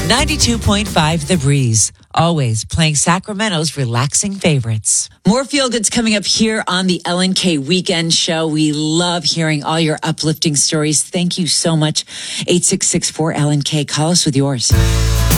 92.5 The Breeze. Always playing Sacramento's relaxing favorites. More feel goods coming up here on the LNK Weekend Show. We love hearing all your uplifting stories. Thank you so much. 866-4LNK. Call us with yours.